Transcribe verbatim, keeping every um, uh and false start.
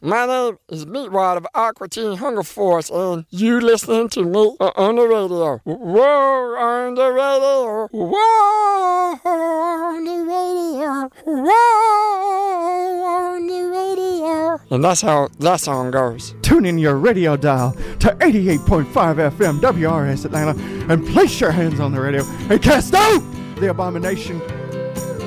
My name is Meatwad of Aqua Teen Hunger Force, and you listening to me on the radio. Whoa, on the radio. Whoa, on the radio. Whoa, on the radio. And that's how that song goes. Tune in your radio dial to eighty-eight point five F M W R S Atlanta and place your hands on the radio and cast out the abomination